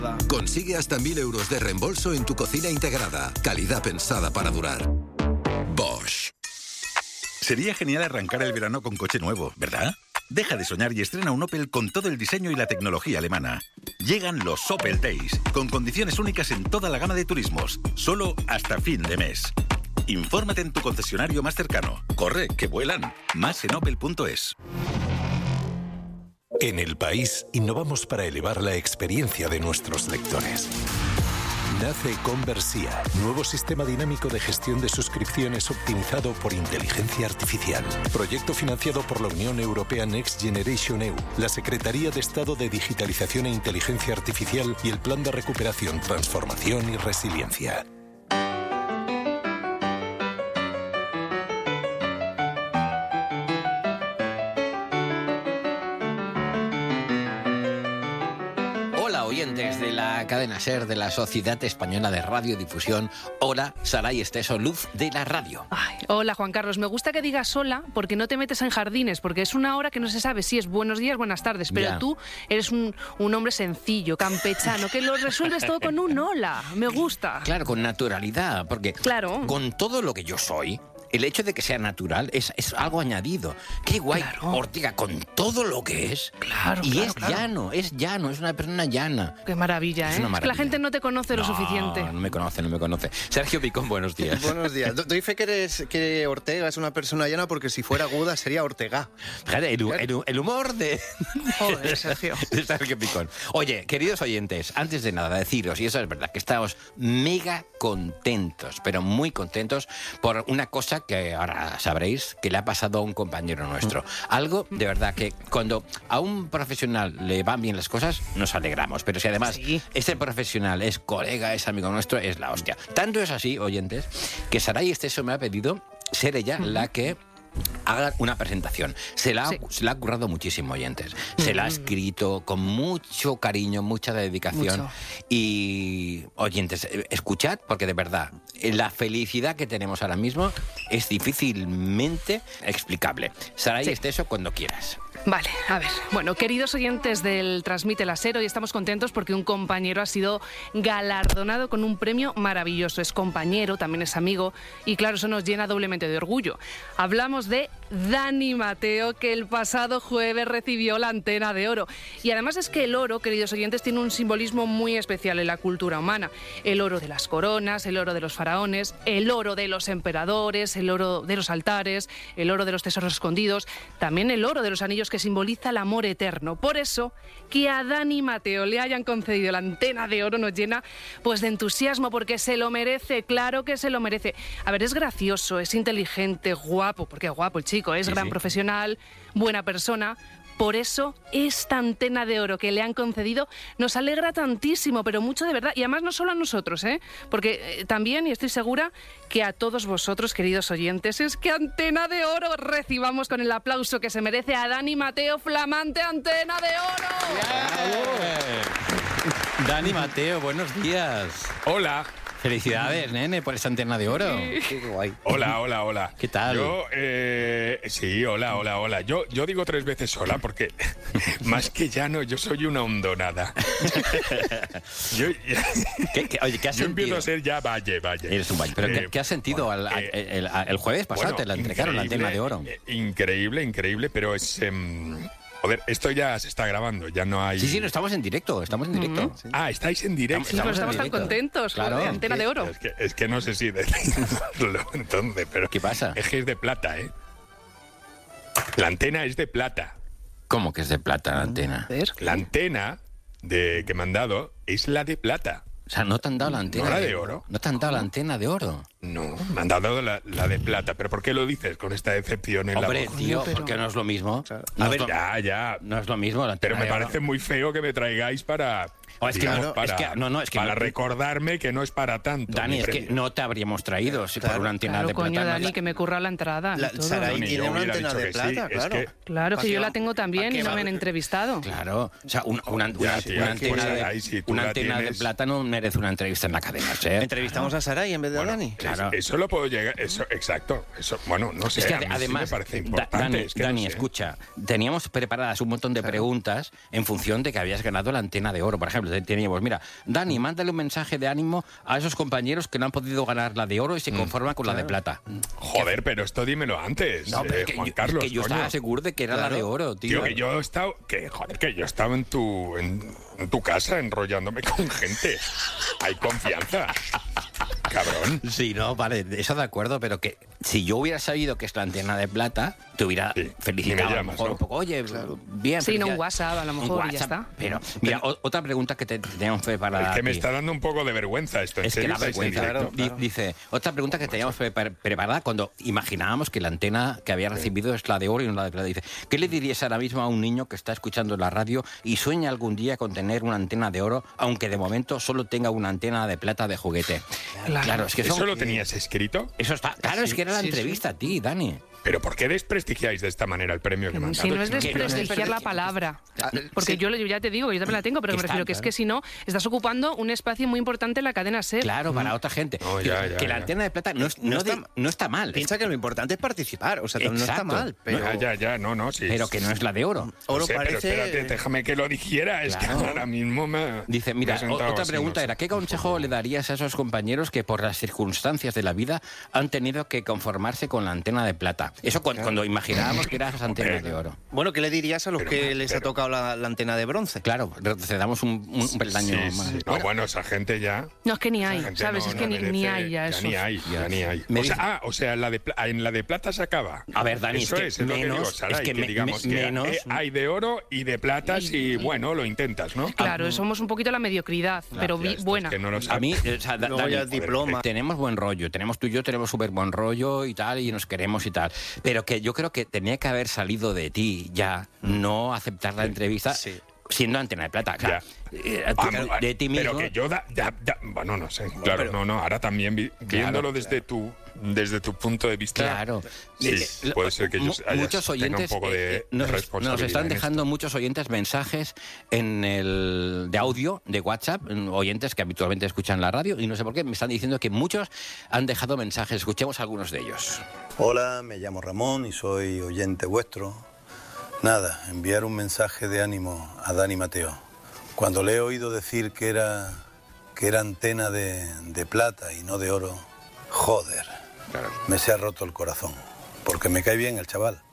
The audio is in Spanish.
Consigue hasta 1.000 euros de reembolso en tu cocina integrada. Calidad pensada para durar. Bosch. Sería genial arrancar el verano con coche nuevo, ¿verdad? Deja de soñar y estrena un Opel con todo el diseño y la tecnología alemana. Llegan los Opel Days, con condiciones únicas en toda la gama de turismos, solo hasta fin de mes. Infórmate en tu concesionario más cercano. Corre, que vuelan. Más en opel.es. En El País innovamos para elevar la experiencia de nuestros lectores. Nace Conversia, nuevo sistema dinámico de gestión de suscripciones optimizado por inteligencia artificial. Proyecto financiado por la Unión Europea Next Generation EU, la Secretaría de Estado de Digitalización e Inteligencia Artificial y el Plan de Recuperación, Transformación y Resiliencia. Desde la cadena SER de la Sociedad Española de Radiodifusión, hola, Saray Esteso, luz de la radio. Ay, hola, Juan Carlos. Me gusta que digas hola porque no te metes en jardines, porque es una hora que no se sabe si es buenos días, buenas tardes, pero tú eres un hombre sencillo, campechano, que lo resuelves todo con un hola. Me gusta. Claro, con naturalidad, porque con todo lo que yo soy, el hecho de que sea natural es algo añadido. Qué guay, Ortega, con todo lo que es. Llano, es una persona llana. Qué maravilla, ¿eh? Es que la gente no te conoce lo suficiente. No me conoce. Sergio Picón, buenos días. Buenos días. Doy fe que Ortega es una persona llana porque si fuera aguda sería Ortega. Fíjate, el humor de... Joder, Sergio. De Sergio Picón. Oye, queridos oyentes, antes de nada deciros, y eso es verdad, que estamos mega contentos, pero muy contentos por una cosa que ahora sabréis que le ha pasado a un compañero nuestro. Algo, de verdad, que cuando a un profesional le van bien las cosas, nos alegramos. Pero si además ese profesional es colega, es amigo nuestro, es la hostia. Tanto es así, oyentes, que Saray Esteso me ha pedido ser ella la que haga una presentación. Se la ha currado muchísimo, oyentes. Se la ha escrito con mucho cariño, mucha dedicación. Y, oyentes, escuchad, porque de verdad, la felicidad que tenemos ahora mismo es difícilmente explicable. Saray Esteso, cuando quieras. Vale, a ver. Bueno, queridos oyentes del Transmite la SER, hoy estamos contentos porque un compañero ha sido galardonado con un premio maravilloso. Es compañero, también es amigo y claro, eso nos llena doblemente de orgullo. Hablamos de Dani Mateo, que el pasado jueves recibió la Antena de Oro. Y además es que el oro, queridos oyentes, tiene un simbolismo muy especial en la cultura humana. El oro de las coronas, el oro de los faraones, el oro de los emperadores, el oro de los altares, el oro de los tesoros escondidos, también el oro de los anillos que simboliza el amor eterno. Por eso, que a Dani Mateo le hayan concedido la Antena de Oro nos llena pues de entusiasmo, porque se lo merece, claro que se lo merece. A ver, es gracioso, es inteligente, guapo, porque es guapo el chico, es gran profesional, buena persona. Por eso, esta Antena de Oro que le han concedido nos alegra tantísimo, pero mucho de verdad. Y además no solo a nosotros, porque también, y estoy segura, que a todos vosotros, queridos oyentes, es que Antena de Oro recibamos con el aplauso que se merece a Dani Mateo, flamante Antena de Oro. ¡Yeah! Dani Mateo, buenos días. Hola. Felicidades, nene, por esa Antena de Oro. Qué guay. Hola. ¿Qué tal? Sí, hola. Yo digo 3 veces hola porque más que llano, yo soy una hondonada. ¿Qué has yo sentido? empiezo a ser ya valle. Eres un valle. ¿Pero qué has sentido el jueves pasado? Te la entregaron la Antena de Oro. Increíble, pero es... Joder, esto ya se está grabando, ya no hay... Sí, no, estamos en directo. Sí. Ah, estáis en directo. Sí, pero estamos tan contentos, claro, de Antena de Oro. Es que no sé si decirlo entonces, pero... ¿Qué pasa? Es que es de plata, ¿eh? La antena es de plata. ¿Cómo que es de plata la antena? La antena que me han dado es la de plata. O sea, ¿no te han dado la antena? ¿No la de oro? ¿No te han dado la Antena de Oro? No, me han dado la de plata. ¿Pero por qué lo dices con esta decepción en la voz? Hombre, tío, porque no es lo mismo. A ver, ya. No es lo mismo la Antena Pero me de Oro. parece muy feo que me traigáis para... para recordarme que no es para tanto. Dani, es que no te habríamos traído por una antena de plata. Coño, Dani, que me curra la entrada. Saray tiene una antena de plata, claro. Claro, que yo la tengo también y no me han entrevistado. Claro, o sea, una antena de plata no merece una entrevista en la cadena. ¿Entrevistamos a Saray en vez de a Dani? Claro. Eso lo puedo llegar... Eso, exacto. Eso, bueno, no sé, Es que a mí sí además, me parece importante. Dani, es que no sé. escucha, teníamos preparadas un montón de preguntas en función de que habías ganado la antena de oro. Por ejemplo, teníamos, mira, Dani, mándale un mensaje de ánimo a esos compañeros que no han podido ganar la de oro y se conforman con la de plata. Joder, pero esto dímelo antes, No, pero es que Juan Carlos, es que yo coño. estaba seguro de que era la de oro, tío. Tío, que yo he estado... que yo estaba en tu casa enrollándome con gente. Hay confianza. Cabrón. Sí, no, vale, eso de acuerdo, pero que si yo hubiera sabido que es la antena de plata, te hubiera Sí, felicitado y me a lo llamas, mejor ¿no? un poco. Oye, bien. Sí, no, un felicidades. WhatsApp a lo mejor Un y ya está. Pero, mira, otra pregunta que te teníamos preparada. Es que me aquí. está dando un poco de vergüenza esto. ¿En Es que serio la estáis en vergüenza. directo? Dice, otra pregunta que teníamos preparada cuando imaginábamos que la antena que había recibido es la de oro y no la de plata. Dice, ¿qué le dirías ahora mismo a un niño que está escuchando la radio y sueña algún día con tener una antena de oro, aunque de momento solo tenga una antena de plata de juguete? Claro, es que ¿Eso son... lo tenías escrito? Eso está... Claro, es que era la entrevista a ti, Dani. ¿Pero por qué desprestigiáis de esta manera el premio que me han Si dado? no es Que desprestigiar la palabra. Porque sí. yo ya te digo, yo también la tengo, pero me Está, refiero que es claro. que si no, estás ocupando un espacio muy importante en la cadena SER. Claro, para otra gente. No, Que- ya, que la ya. antena de plata no está mal. Piensa que lo importante es participar, o sea, no está Exacto. mal, pero... Ya, no, sí. Pero que no es la de oro. Oro Pero parece... espérate, déjame que lo dijera. Es Claro. que ahora mismo me... Dice, me mira, he sentado otra así, pregunta no sé. era, ¿qué consejo le darías a esos compañeros que por las circunstancias de la vida han tenido que conformarse con la antena de plata? Eso cuando imaginábamos que eran esas antenas de oro. Bueno, ¿qué le dirías a los que Pero- les ha tocado la antena de bronce? Claro, retrocedamos un peldaño Sí, más. sí. No, bueno, esa gente ya... No, es que ni esa hay, gente ¿sabes? no- Es que no ni merece- hay ya eso. Ni hay, ya ni hay. Me O sea, dice- o sea, en la de plata se acaba. A ver, Dani, Eso es que lo que digo, menos- Saray, es que que me- digamos me- que menos- hay de oro y de platas y bueno, lo intentas, ¿no? Claro, somos un poquito la mediocridad, pero Ya está, buena. es que no lo A sabes. mí, o sea, Luego Dani, ya el diploma. tenemos buen rollo, tenemos tú y yo tenemos súper buen rollo y tal, y nos queremos y tal, pero que yo creo que tenía que haber salido de ti ya, no aceptar la entrevista Sí. siendo antena de plata. O sea, de ti mismo. Pero que yo bueno, no sé. Claro, pero- no. Ahora también viéndolo desde tu punto de vista. Claro. Sí, puede ser que yo muchos tenga un oyentes poco de nos responsabilidad están en dejando esto. muchos oyentes mensajes de audio de WhatsApp, oyentes que habitualmente escuchan la radio y no sé por qué me están diciendo que muchos han dejado mensajes. Escuchemos algunos de ellos. Hola, me llamo Ramón y soy oyente vuestro. Nada, enviar un mensaje de ánimo a Dani Mateo. Cuando le he oído decir que era antena de plata y no de oro, joder, me se ha roto el corazón, porque me cae bien el chaval.